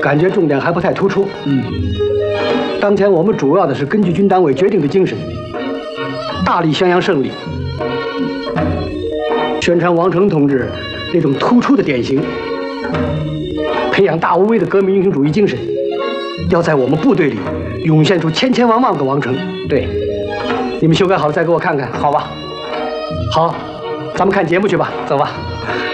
感觉重点还不太突出。当前我们主要的是根据军党委决定的精神，大力宣扬胜利，宣传王成同志那种突出的典型，培养大无畏的革命英雄主义精神，要在我们部队里涌现出千千万万个王成。对，你们修改好了再给我看看，好吧？好，咱们看节目去吧，走吧。